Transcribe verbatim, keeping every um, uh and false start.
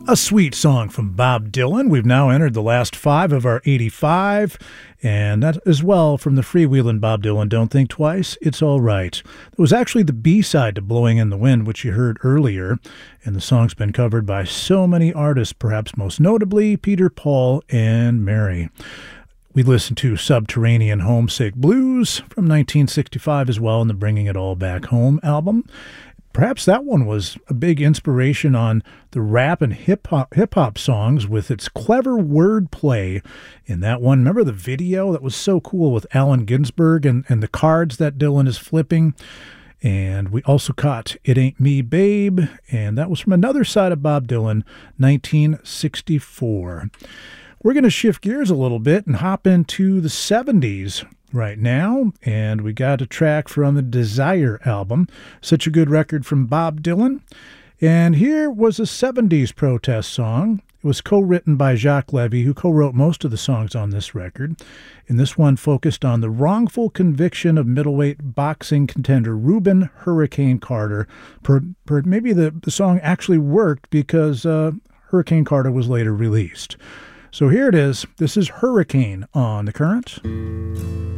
A sweet song from Bob Dylan. We've now entered the last five of our eighty-five, and that as well from the freewheelin' Bob Dylan, Don't Think Twice, It's All Right. It was actually the B-side to Blowing in the Wind, which you heard earlier, and the song's been covered by so many artists, perhaps most notably Peter, Paul, and Mary. We listened to Subterranean Homesick Blues from nineteen sixty-five as well in the Bringing It All Back Home album. Perhaps that one was a big inspiration on the rap and hip-hop hip-hop songs with its clever wordplay in that one. Remember the video? That was so cool with Allen Ginsberg and, and the cards that Dylan is flipping. And we also caught It Ain't Me, Babe, and that was from another side of Bob Dylan, nineteen sixty-four. We're going to shift gears a little bit and hop into the seventies right now, and we got a track from the Desire album, such a good record from Bob Dylan. And here was a seventies protest song. It was co-written by Jacques Levy, who co-wrote most of the songs on this record. And this one focused on the wrongful conviction of middleweight boxing contender Rubin Hurricane Carter. Per, per, maybe the, the song actually worked because uh, Hurricane Carter was later released. So here it is. This is Hurricane on The Current.